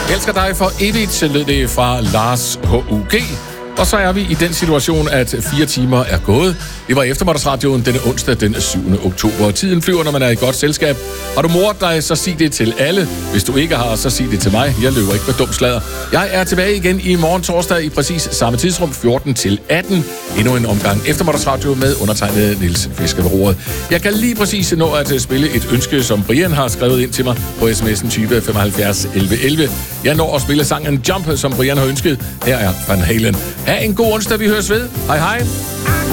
Elsker dig for evigt, lød det fra Lars H.U.G. Og så er vi i den situation, at 4 timer er gået. Det var eftermiddagsradioen denne onsdag den 7. oktober. Tiden flyver, når man er i godt selskab. Har du moret dig, så sig det til alle. Hvis du ikke har, så sig det til mig. Jeg løber ikke med dum sladder. Jeg er tilbage igen i morgen torsdag i præcis samme tidsrum, 14 til 18. Endnu en omgang eftermiddagsradio med undertegnet Niels Fisker ved roret. Jeg kan lige præcis nå at spille et ønske, som Brian har skrevet ind til mig på sms'en type 75 11 11. Jeg når at spille sangen Jump, som Brian har ønsket. Her er Van Halen. Ha' en god onsdag, vi høres ved. Hej hej.